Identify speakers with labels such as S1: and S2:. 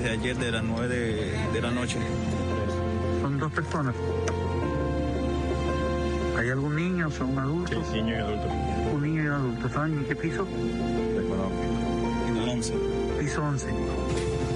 S1: desde ayer de las 9 de la noche.
S2: Son 2 personas. ¿Hay algún niño o son adultos?
S3: Sí, niño y adulto.
S2: Un niño y un adulto. ¿Saben en qué piso?
S3: Desconozco.
S1: En el 11.
S2: Piso 11.